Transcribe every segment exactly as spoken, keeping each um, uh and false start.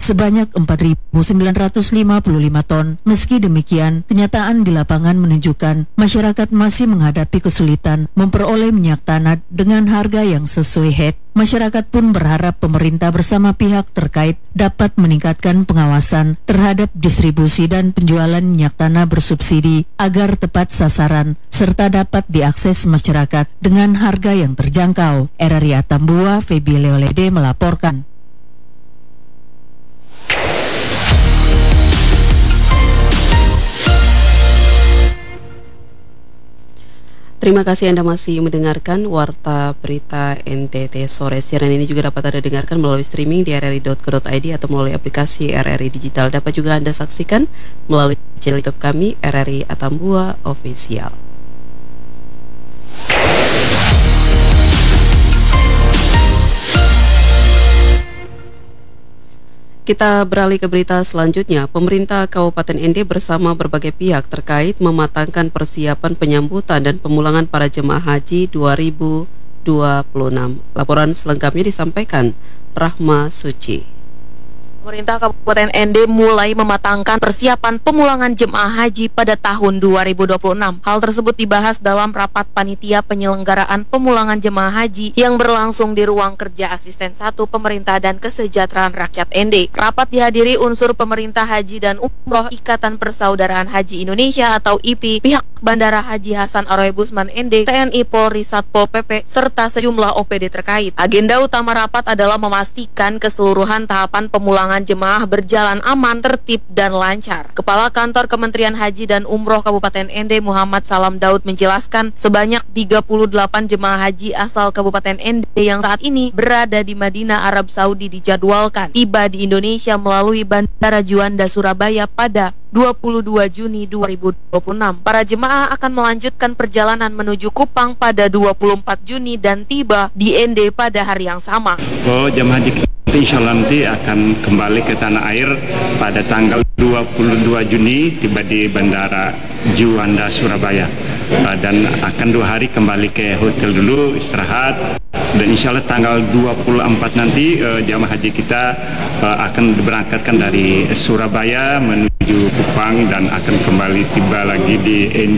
sebanyak empat ribu sembilan ratus lima puluh lima ton. Meski demikian, kenyataan di lapangan menunjukkan masyarakat masih menghadapi kesulitan memperoleh minyak tanah dengan harga yang sesuai H E D. Masyarakat pun berharap pemerintah bersama pihak terkait dapat meningkatkan pengawasan terhadap distribusi dan penjualan minyak tanah bersubsidi agar tepat sasaran serta dapat diakses masyarakat dengan harga yang terjangkau. R R I Atambua, Febi Leolede melaporkan. Terima kasih Anda masih mendengarkan Warta Berita N T T Sore. Siaran ini juga dapat Anda dengarkan melalui streaming di r r i dot co dot i d atau melalui aplikasi R R I Digital. Dapat juga Anda saksikan melalui channel YouTube kami R R I Atambua Official. Kita beralih ke berita selanjutnya. Pemerintah Kabupaten N D bersama berbagai pihak terkait mematangkan persiapan penyambutan dan pemulangan para jemaah haji dua ribu dua puluh enam. Laporan selengkapnya disampaikan Rahma Suci. Pemerintah Kabupaten N D mulai mematangkan persiapan pemulangan jemaah haji pada tahun dua ribu dua puluh enam. Hal tersebut dibahas dalam rapat panitia penyelenggaraan pemulangan jemaah haji yang berlangsung di ruang kerja Asisten satu Pemerintah dan Kesejahteraan Rakyat N D. Rapat dihadiri unsur pemerintah haji dan umroh Ikatan Persaudaraan Haji Indonesia atau I P I, pihak Bandara Haji Hasan Aroe Busman N D, T N I Polri, Satpol P P, serta sejumlah O P D terkait. Agenda utama rapat adalah memastikan keseluruhan tahapan pemulangan jemaah berjalan aman, tertib, dan lancar. Kepala Kantor Kementerian Haji dan Umroh Kabupaten N D Muhammad Salam Daud menjelaskan sebanyak tiga puluh delapan jemaah haji asal Kabupaten N D yang saat ini berada di Madinah, Arab Saudi dijadwalkan tiba di Indonesia melalui Bandara Juanda, Surabaya pada dua puluh dua Juni dua ribu dua puluh enam. Para jemaah akan melanjutkan perjalanan menuju Kupang pada dua puluh empat Juni dan tiba di N D pada hari yang sama. Oh, jemaah haji insya Allah nanti akan kembali ke tanah air pada tanggal dua puluh dua Juni, tiba di Bandara Juanda, Surabaya, dan akan dua hari kembali ke hotel dulu istirahat, dan insya Allah tanggal dua puluh empat nanti uh, jamaah haji kita uh, akan diberangkatkan dari Surabaya menuju Kupang dan akan kembali tiba lagi di N D,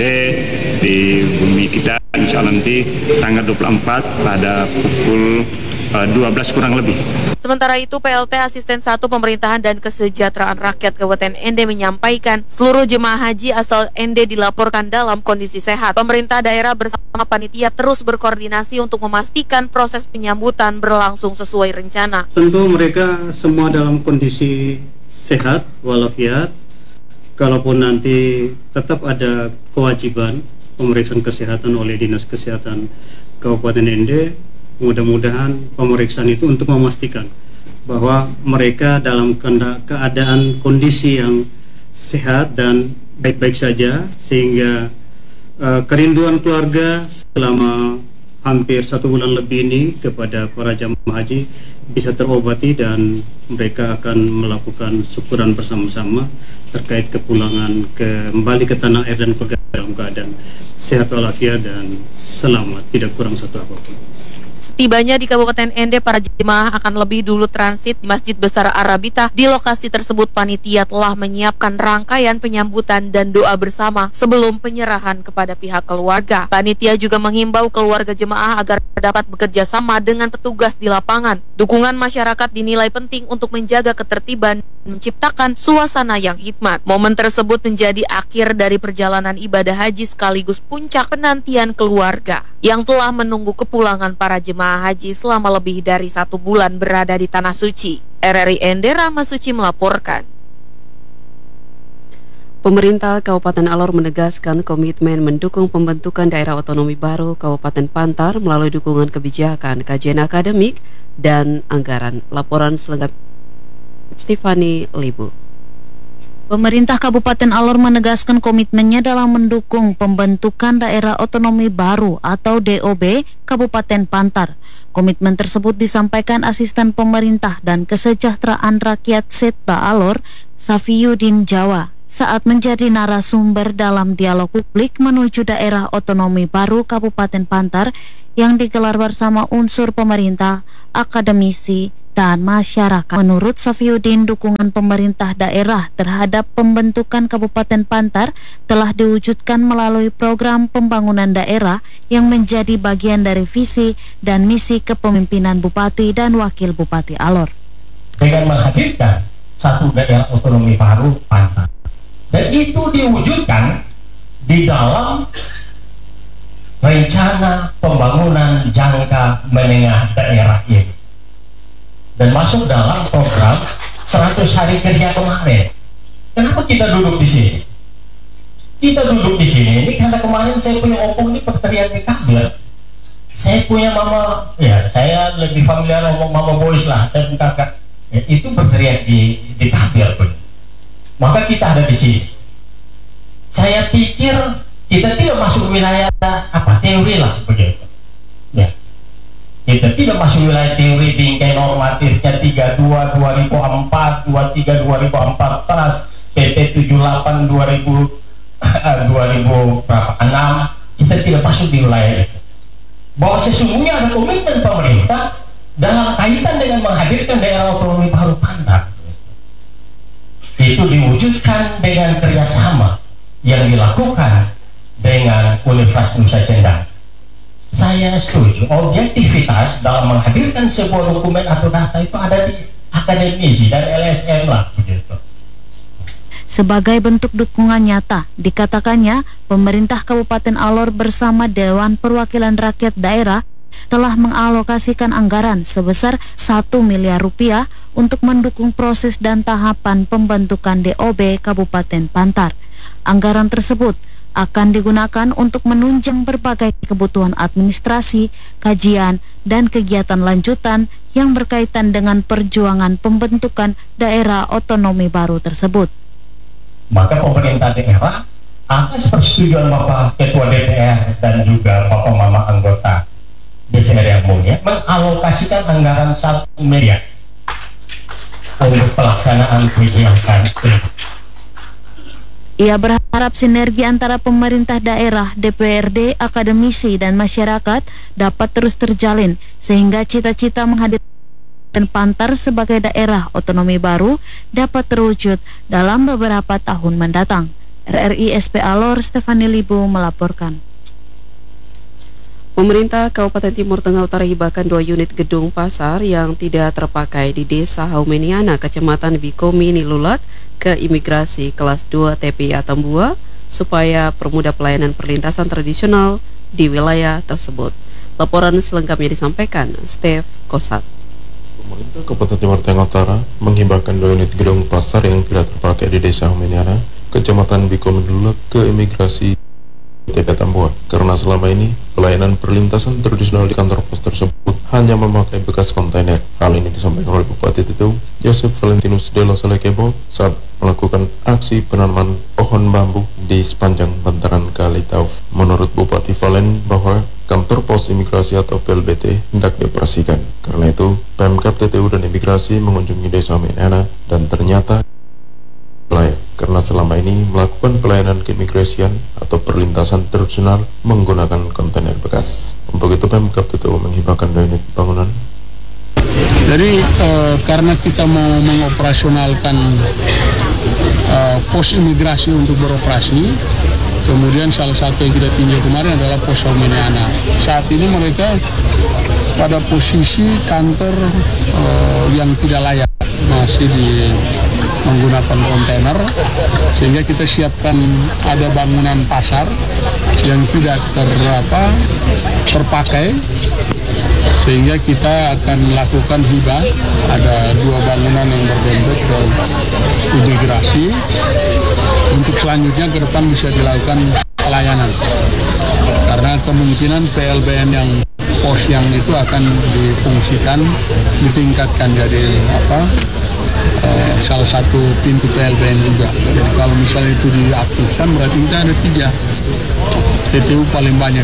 di bumi kita insya Allah nanti tanggal dua puluh empat pada pukul dua belas kurang lebih. Sementara itu, P L T Asisten satu Pemerintahan dan Kesejahteraan Rakyat Kabupaten N D menyampaikan seluruh jemaah haji asal N D dilaporkan dalam kondisi sehat. Pemerintah daerah bersama panitia terus berkoordinasi untuk memastikan proses penyambutan berlangsung sesuai rencana. Tentu mereka semua dalam kondisi sehat walafiat. Kalaupun nanti tetap ada kewajiban pemeriksaan kesehatan oleh Dinas Kesehatan Kabupaten N D, mudah-mudahan pemeriksaan itu untuk memastikan bahwa mereka dalam keadaan kondisi yang sehat dan baik-baik saja, sehingga uh, kerinduan keluarga selama hampir satu bulan lebih ini kepada para jamaah haji bisa terobati dan mereka akan melakukan syukuran bersama-sama terkait kepulangan kembali ke tanah air dan keluarga dalam keadaan sehat walafiat dan selamat, tidak kurang satu apapun. Setibanya di Kabupaten N D, para jemaah akan lebih dulu transit di Masjid Besar Arabita. Di lokasi tersebut, panitia telah menyiapkan rangkaian penyambutan dan doa bersama sebelum penyerahan kepada pihak keluarga. Panitia juga menghimbau keluarga jemaah agar dapat bekerja sama dengan petugas di lapangan. Dukungan masyarakat dinilai penting untuk menjaga ketertiban dan menciptakan suasana yang hikmat. Momen tersebut menjadi akhir dari perjalanan ibadah haji sekaligus puncak penantian keluarga yang telah menunggu kepulangan para jemaah haji selama lebih dari satu bulan berada di Tanah Suci. R R I N D Rahma Suci melaporkan. Pemerintah Kabupaten Alor menegaskan komitmen mendukung pembentukan daerah otonomi baru Kabupaten Pantar melalui dukungan kebijakan, kajian akademik, dan anggaran. Laporan selengkap Stefani Libu. Pemerintah Kabupaten Alor menegaskan komitmennya dalam mendukung pembentukan daerah otonomi baru atau D O B Kabupaten Pantar. Komitmen tersebut disampaikan Asisten Pemerintah dan Kesejahteraan Rakyat Setba Alor, Safiyuddin Jawa, saat menjadi narasumber dalam dialog publik menuju daerah otonomi baru Kabupaten Pantar yang digelar bersama unsur pemerintah, akademisi, dan masyarakat. Menurut Safiuddin, dukungan pemerintah daerah terhadap pembentukan Kabupaten Pantar telah diwujudkan melalui program pembangunan daerah yang menjadi bagian dari visi dan misi kepemimpinan Bupati dan Wakil Bupati Alor. Dengan menghadirkan satu daerah otonomi baru Pantar, dan itu diwujudkan di dalam rencana pembangunan jangka menengah daerah ini dan masuk dalam program seratus hari kerja kemarin. Kenapa kita duduk di sini? Kita duduk di sini ini karena kemarin saya punya opung ini berteriak di kabel. Saya punya mama, ya saya lebih familiar ngomong mama boys lah, saya bukan ya, itu berteriak di di kabel pun. Maka kita ada di sini. Saya pikir kita tidak masuk wilayah apa teori lah begitu. Ya. Kita tidak masuk wilayah teori bingkai normatifnya tiga puluh dua dua ribu empat, dua puluh tiga dua ribu empat belas, P P tujuh puluh delapan dua ribu enam. Kita tidak masuk di wilayah itu. Bahwa sesungguhnya ada komitmen pemerintah dalam kaitan dengan menghadirkan daerah otonomi baru Pantar. Itu diwujudkan dengan kerjasama yang dilakukan dengan Universitas Nusa Cendana. Saya setuju, objektivitas dalam menghadirkan sebuah dokumen atau data itu ada di akademisi dan L S M lah gitu. Sebagai bentuk dukungan nyata, dikatakannya pemerintah Kabupaten Alor bersama Dewan Perwakilan Rakyat Daerah telah mengalokasikan anggaran sebesar satu miliar rupiah untuk mendukung proses dan tahapan pembentukan D O B Kabupaten Pantar. Anggaran tersebut akan digunakan untuk menunjang berbagai kebutuhan administrasi, kajian, dan kegiatan lanjutan yang berkaitan dengan perjuangan pembentukan daerah otonomi baru tersebut. Maka pemerintah daerah atas persetujuan Bapak Ketua D P R dan juga Bapak Mama anggota D P R yang mulia mengalokasikan anggaran satu miliar untuk pelaksanaan kegiatan ini. Ia berharap sinergi antara pemerintah daerah, D P R D, akademisi, dan masyarakat dapat terus terjalin sehingga cita-cita menghadirkan Pantar sebagai daerah otonomi baru dapat terwujud dalam beberapa tahun mendatang. R R I S P Alor, Stefani Libu melaporkan. Pemerintah Kabupaten Timur Tengah Utara hibahkan dua unit gedung pasar yang tidak terpakai di Desa Haumeniana, Kecamatan Bikomi, Nilulat ke imigrasi kelas dua T P I Atambua supaya permudah pelayanan perlintasan tradisional di wilayah tersebut. Laporan selengkapnya disampaikan Steve Kosat. Pemerintah Kabupaten Timur Tengah Utara menghibahkan dua unit gedung pasar yang tidak terpakai di Desa Haumeniana, Kecamatan Bikomi, Nilulat ke imigrasi T P I Atambua karena selama ini pelayanan perlintasan tradisional di kantor pos tersebut hanya memakai bekas kontainer. Hal ini disampaikan oleh Bupati Teteu Joseph Valentinus de la Solekebo saat melakukan aksi penanaman pohon bambu di sepanjang bantaran Kali Tauf. Menurut Bupati Valen bahwa kantor pos imigrasi atau P L B T hendak dioperasikan. Karena itu Pemkab Teteu dan imigrasi mengunjungi Desa Haumeniana dan ternyata layak karena selama ini melakukan pelayanan keimigrasian atau perlintasan tradisional menggunakan kontainer bekas. Untuk itu Pemkab Teteu menghibahkan dua unit bangunan. Jadi eh, karena kita mau mengoperasionalkan eh, pos imigrasi untuk beroperasi, kemudian salah satu yang kita tinjau kemarin adalah pos Haumeniana. Saat ini mereka pada posisi kantor eh, yang tidak layak, masih di menggunakan kontainer, sehingga kita siapkan ada bangunan pasar yang tidak ter, apa, terpakai, sehingga kita akan melakukan hibah. Ada dua bangunan yang berdempet ke imigrasi untuk selanjutnya ke depan bisa dilakukan pelayanan, karena kemungkinan P L B N yang pos yang itu akan difungsikan, ditingkatkan jadi apa uh, salah satu pintu P L B N juga. Jadi kalau misalnya itu diaktifkan berarti kita ada tiga T P U paling banyak.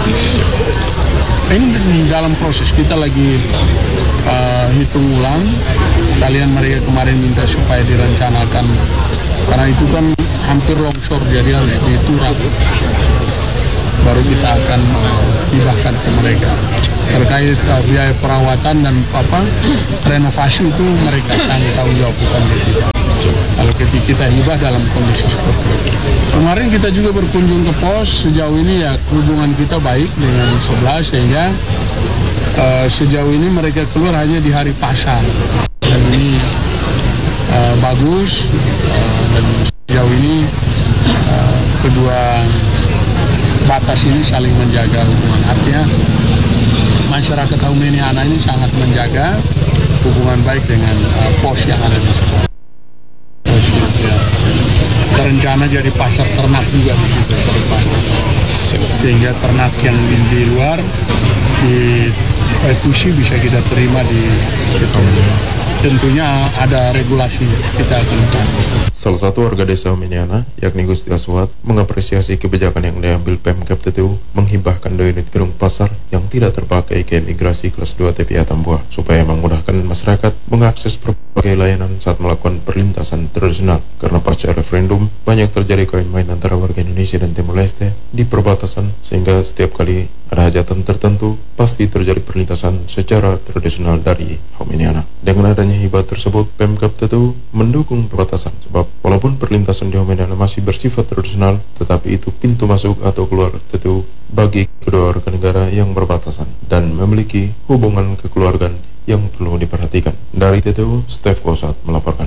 Ini dalam proses kita lagi uh, hitung ulang. Kalian mereka kemarin minta supaya direncanakan karena itu kan hampir longsor, jadi harus diturap. Baru kita akan hibahkan ke mereka. terkait uh, biaya perawatan dan apa renovasi itu mereka tanggung tanggung jawab bukan kita. Kalau kita kita hibah dalam kondisi seperti itu. Kemarin kita juga berkunjung ke pos, sejauh ini ya hubungan kita baik dengan sebelah sehingga uh, sejauh ini mereka keluar hanya di hari pasar dan ini uh, bagus uh, dan sejauh ini uh, kedua batas ini saling menjaga hubungan. Artinya masyarakat Haumeniana ini sangat menjaga hubungan baik dengan uh, pos yang ada di situ. Ya. Terencana jadi pasar ternak juga di situ ke depan. Sehingga ternak yang di, di luar di Tusi bisa kita terima di itu. Tentunya ada regulasi kita akan lakukan. Salah satu warga desa Haumeniana, yakni Gusti Aswat, mengapresiasi kebijakan yang diambil Pemkab T T U menghibahkan dua unit gedung pasar yang tidak terpakai ke imigrasi kelas dua T P I Atambua supaya memudahkan masyarakat mengakses berbagai layanan saat melakukan perlintasan tradisional. Karena pasca referendum, banyak terjadi koin main antara warga Indonesia dan Timor Leste di perbatasan, sehingga setiap kali ada hajatan tertentu, pasti terjadi perlintasan secara tradisional dari Haumeniana. Dengan adanya hibah tersebut, Pemkab T T U mendukung perbatasan, sebab walaupun perlintasan di Haumeniana masih bersifat tradisional, tetapi itu pintu masuk atau keluar T T U bagi kedua warga negara yang berbatasan dan memiliki hubungan kekeluargaan yang perlu diperhatikan. Dari T T U, Stef Kosat melaporkan.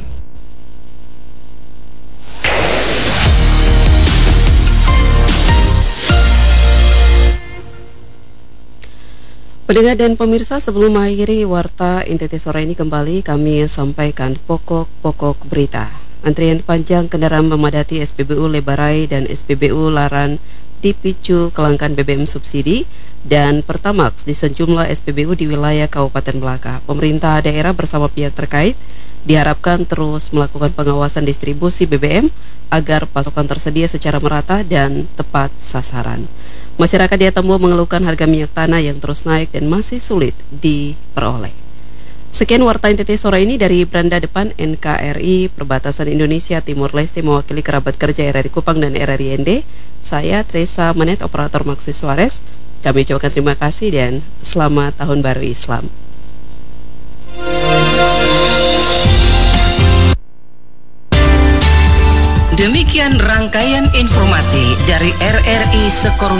Pendengar dan pemirsa, sebelum mengakhiri Warta N T T sore ini kembali kami sampaikan pokok-pokok berita. Antrian panjang kendaraan memadati S P B U Lebarai dan S P B U Laran dipicu kelangkaan B B M subsidi dan Pertamax di sejumlah S P B U di wilayah Kabupaten Melaka. Pemerintah daerah bersama pihak terkait diharapkan terus melakukan pengawasan distribusi B B M agar pasokan tersedia secara merata dan tepat sasaran. Masyarakat di Atambua mengeluhkan harga minyak tanah yang terus naik dan masih sulit diperoleh. Sekian Warta N T T sore ini dari beranda depan N K R I Perbatasan Indonesia Timor Leste mewakili kerabat kerja R R I Kupang dan R R I N D. Saya Teresa Manet, operator Maxi Suarez. Kami ucapkan terima kasih dan selamat Tahun Baru Islam. Demikian rangkaian informasi dari R R I Sekor